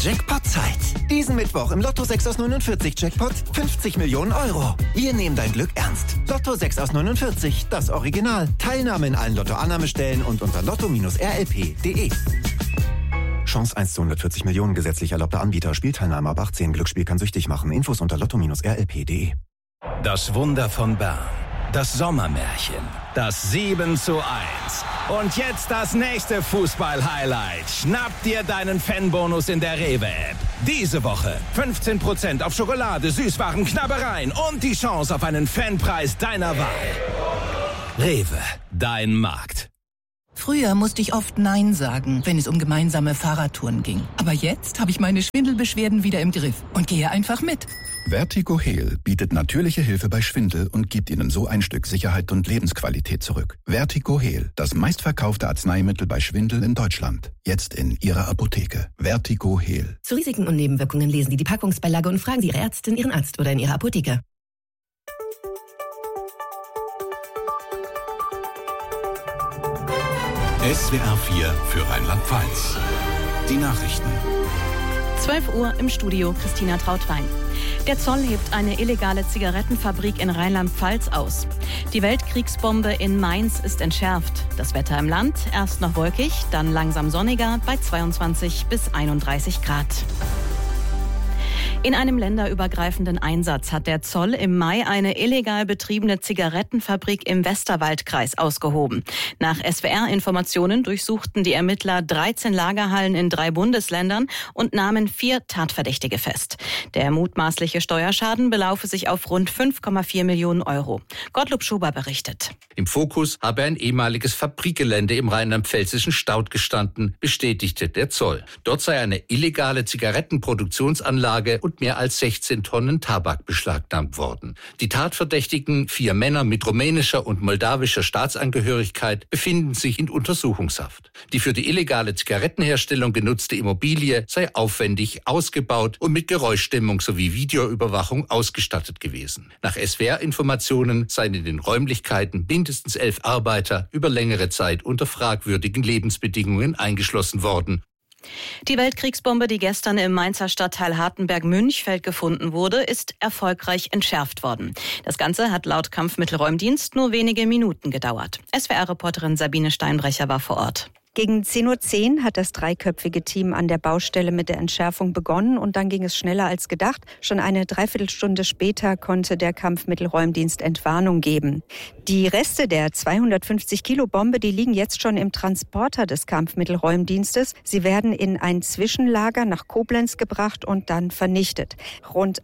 Jackpot-Zeit. Diesen Mittwoch im Lotto 6 aus 49 Jackpot 50 Millionen Euro. Wir nehmen dein Glück ernst. Lotto 6 aus 49, das Original. Teilnahme in allen Lotto-Annahmestellen und unter lotto-rlp.de. Chance 1 zu 140 Millionen, gesetzlich erlaubter Anbieter. Spielteilnahme ab 18. Glücksspiel kann süchtig machen. Infos unter lotto-rlp.de. Das Wunder von Bern. Das Sommermärchen. Das 7:1. Und jetzt das nächste Fußball-Highlight. Schnapp dir deinen Fanbonus in der Rewe-App. Diese Woche 15% auf Schokolade, Süßwaren, Knabbereien und die Chance auf einen Fanpreis deiner Wahl. Rewe, dein Markt. Früher musste ich oft Nein sagen, wenn es um gemeinsame Fahrradtouren ging. Aber jetzt habe ich meine Schwindelbeschwerden wieder im Griff und gehe einfach mit. Vertigo Heal bietet natürliche Hilfe bei Schwindel und gibt Ihnen so ein Stück Sicherheit und Lebensqualität zurück. Vertigo Heal, das meistverkaufte Arzneimittel bei Schwindel in Deutschland. Jetzt in Ihrer Apotheke. Vertigo Heal. Zu Risiken und Nebenwirkungen lesen Sie die Packungsbeilage und fragen Sie Ihre Ärztin, Ihren Arzt oder in Ihrer Apotheke. SWR 4 für Rheinland-Pfalz. Die Nachrichten. 12 Uhr im Studio, Christina Trautwein. Der Zoll hebt eine illegale Zigarettenfabrik in Rheinland-Pfalz aus. Die Weltkriegsbombe in Mainz ist entschärft. Das Wetter im Land erst noch wolkig, dann langsam sonniger bei 22 bis 31 Grad. In einem länderübergreifenden Einsatz hat der Zoll im Mai eine illegal betriebene Zigarettenfabrik im Westerwaldkreis ausgehoben. Nach SWR-Informationen durchsuchten die Ermittler 13 Lagerhallen in 3 Bundesländern und nahmen 4 Tatverdächtige fest. Der mutmaßliche Steuerschaden belaufe sich auf rund 5,4 Millionen Euro. Gottlob Schuber berichtet. Im Fokus habe ein ehemaliges Fabrikgelände im rheinland-pfälzischen Staudt gestanden, bestätigte der Zoll. Dort sei eine illegale Zigarettenproduktionsanlage und mehr als 16 Tonnen Tabak beschlagnahmt worden. Die Tatverdächtigen, 4 Männer mit rumänischer und moldawischer Staatsangehörigkeit, befinden sich in Untersuchungshaft. Die für die illegale Zigarettenherstellung genutzte Immobilie sei aufwendig ausgebaut und mit Geräuschdämmung sowie Videoüberwachung ausgestattet gewesen. Nach SWR-Informationen seien in den Räumlichkeiten mindestens 11 Arbeiter über längere Zeit unter fragwürdigen Lebensbedingungen eingeschlossen worden. Die Weltkriegsbombe, die gestern im Mainzer Stadtteil Hartenberg-Münchfeld gefunden wurde, ist erfolgreich entschärft worden. Das Ganze hat laut Kampfmittelräumdienst nur wenige Minuten gedauert. SWR-Reporterin Sabine Steinbrecher war vor Ort. Gegen 10:10 Uhr hat das dreiköpfige Team an der Baustelle mit der Entschärfung begonnen und dann ging es schneller als gedacht. Schon eine Dreiviertelstunde später konnte der Kampfmittelräumdienst Entwarnung geben. Die Reste der 250-Kilo-Bombe, die liegen jetzt schon im Transporter des Kampfmittelräumdienstes. Sie werden in ein Zwischenlager nach Koblenz gebracht und dann vernichtet. Rund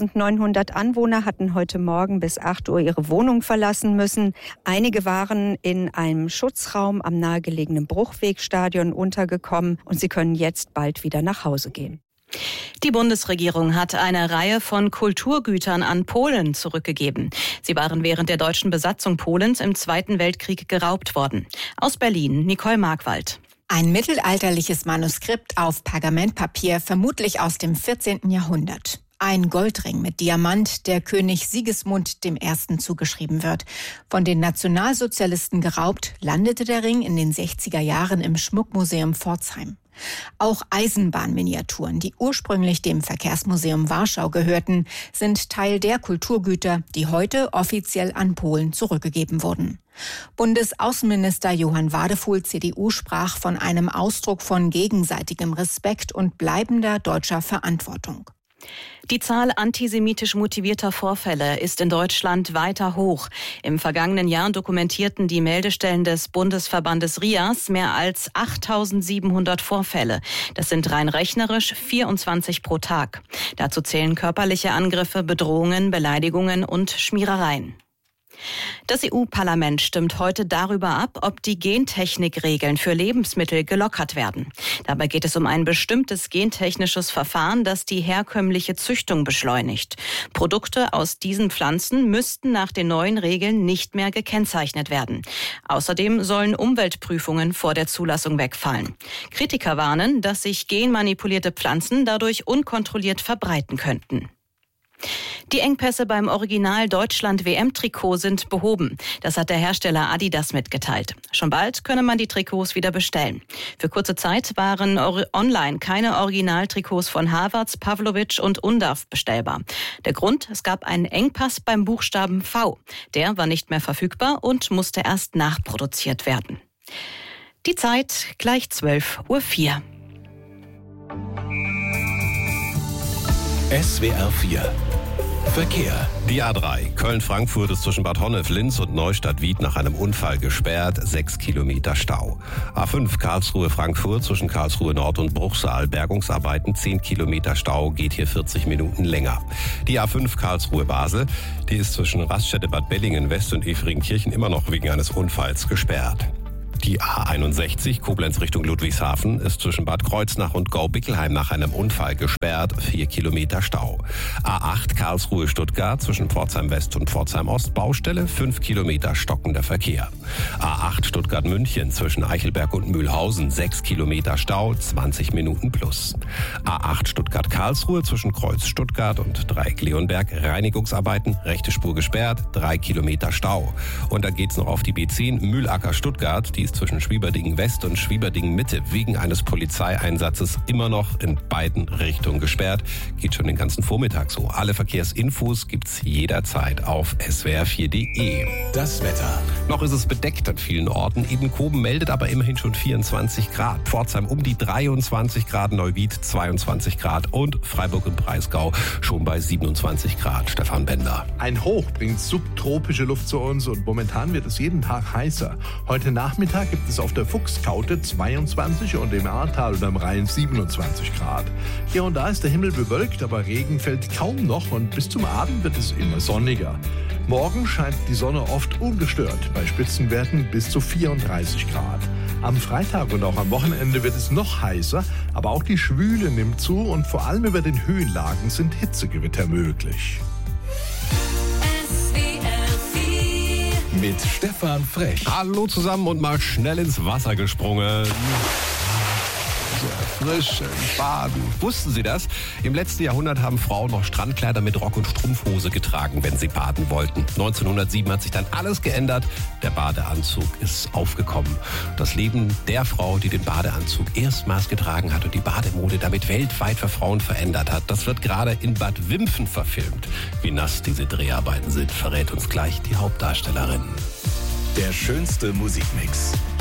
1900 Anwohner hatten heute Morgen bis 8 Uhr ihre Wohnung verlassen müssen. Einige waren in einem Schutzraum am nahegelegenen Bruchwegstadion untergekommen und sie können jetzt bald wieder nach Hause gehen. Die Bundesregierung hat eine Reihe von Kulturgütern an Polen zurückgegeben. Sie waren während der deutschen Besatzung Polens im Zweiten Weltkrieg geraubt worden. Aus Berlin, Nicole Markwald. Ein mittelalterliches Manuskript auf Pergamentpapier, vermutlich aus dem 14. Jahrhundert. Ein Goldring mit Diamant, der König Sigismund I. zugeschrieben wird. Von den Nationalsozialisten geraubt, landete der Ring in den 60er Jahren im Schmuckmuseum Pforzheim. Auch Eisenbahnminiaturen, die ursprünglich dem Verkehrsmuseum Warschau gehörten, sind Teil der Kulturgüter, die heute offiziell an Polen zurückgegeben wurden. Bundesaußenminister Johann Wadefuhl, CDU, sprach von einem Ausdruck von gegenseitigem Respekt und bleibender deutscher Verantwortung. Die Zahl antisemitisch motivierter Vorfälle ist in Deutschland weiter hoch. Im vergangenen Jahr dokumentierten die Meldestellen des Bundesverbandes RIAS mehr als 8.700 Vorfälle. Das sind rein rechnerisch 24 pro Tag. Dazu zählen körperliche Angriffe, Bedrohungen, Beleidigungen und Schmierereien. Das EU-Parlament stimmt heute darüber ab, ob die Gentechnikregeln für Lebensmittel gelockert werden. Dabei geht es um ein bestimmtes gentechnisches Verfahren, das die herkömmliche Züchtung beschleunigt. Produkte aus diesen Pflanzen müssten nach den neuen Regeln nicht mehr gekennzeichnet werden. Außerdem sollen Umweltprüfungen vor der Zulassung wegfallen. Kritiker warnen, dass sich genmanipulierte Pflanzen dadurch unkontrolliert verbreiten könnten. Die Engpässe beim Original Deutschland-WM-Trikot sind behoben. Das hat der Hersteller Adidas mitgeteilt. Schon bald könne man die Trikots wieder bestellen. Für kurze Zeit waren online keine Originaltrikots von Havertz, Pavlovic und Undav bestellbar. Der Grund: es gab einen Engpass beim Buchstaben V. Der war nicht mehr verfügbar und musste erst nachproduziert werden. Die Zeit gleich 12:04 Uhr. SWR 4 Verkehr. Die A3 Köln-Frankfurt ist zwischen Bad Honnef, Linz und Neustadt-Wied nach einem Unfall gesperrt. 6 Kilometer Stau. A5 Karlsruhe-Frankfurt zwischen Karlsruhe Nord und Bruchsal. Bergungsarbeiten, 10 Kilometer Stau, geht hier 40 Minuten länger. Die A5 Karlsruhe-Basel, die ist zwischen Raststätte Bad Bellingen-West und Efringkirchen immer noch wegen eines Unfalls gesperrt. Die A61 Koblenz Richtung Ludwigshafen ist zwischen Bad Kreuznach und Gau-Bickelheim nach einem Unfall gesperrt. 4 Kilometer Stau. A8 Karlsruhe-Stuttgart zwischen Pforzheim West und Pforzheim Ost Baustelle. 5 Kilometer stockender Verkehr. A8 Stuttgart-München zwischen Eichelberg und Mühlhausen. 6 Kilometer Stau, 20 Minuten plus. A8 Stuttgart-Karlsruhe zwischen Kreuz Stuttgart und Dreieck Leonberg. Reinigungsarbeiten, rechte Spur gesperrt, 3 Kilometer Stau. Und dann geht's noch auf die B10 Mühlacker-Stuttgart. Die ist zwischen Schwieberdingen West und Schwieberdingen Mitte wegen eines Polizeieinsatzes immer noch in beiden Richtungen gesperrt. Geht schon den ganzen Vormittag so. Alle Verkehrsinfos gibt's jederzeit auf swr4.de. Das Wetter. Noch ist es bedeckt an vielen Orten. Edenkoben meldet aber immerhin schon 24 Grad. Pforzheim um die 23 Grad, Neuwied 22 Grad und Freiburg im Breisgau schon bei 27 Grad. Stefan Bender. Ein Hoch bringt subtropische Luft zu uns und momentan wird es jeden Tag heißer. Heute Nachmittag gibt es auf der Fuchskaute 22 und im Ahrtal und am Rhein 27 Grad. Hier und da ist der Himmel bewölkt, aber Regen fällt kaum noch und bis zum Abend wird es immer sonniger. Morgen scheint die Sonne oft ungestört, bei Spitzenwerten bis zu 34 Grad. Am Freitag und auch am Wochenende wird es noch heißer, aber auch die Schwüle nimmt zu und vor allem über den Höhenlagen sind Hitzegewitter möglich. Mit Stefan Frech. Hallo zusammen und mal schnell ins Wasser gesprungen. Frisch baden. Wussten Sie das? Im letzten Jahrhundert haben Frauen noch Strandkleider mit Rock und Strumpfhose getragen, wenn sie baden wollten. 1907 hat sich dann alles geändert. Der Badeanzug ist aufgekommen. Das Leben der Frau, die den Badeanzug erstmals getragen hat und die Bademode damit weltweit für Frauen verändert hat, das wird gerade in Bad Wimpfen verfilmt. Wie nass diese Dreharbeiten sind, verrät uns gleich die Hauptdarstellerin. Der schönste Musikmix.